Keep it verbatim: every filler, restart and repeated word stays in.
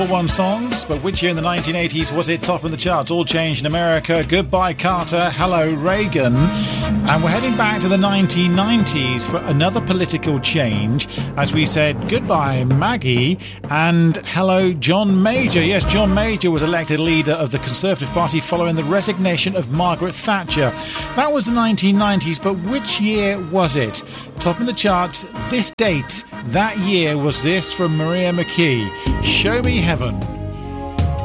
One songs, but which year in the nineteen eighties was it top of the charts? All Changed in America, Goodbye Carter, Hello Reagan. And we're heading back to the nineteen nineties for another political change, as we said goodbye Maggie and hello John Major. Yes, John Major was elected leader of the Conservative Party following the resignation of Margaret Thatcher. That was the nineteen nineties, but which year was it? Top of the charts, this date, that year was this from Maria McKee. Show Me Heaven.